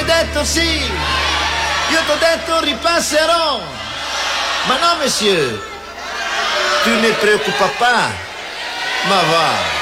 detto sì, io t'ho detto ripasserò. Ma no, monsieur, tu ne préoccupes pas. Ma va.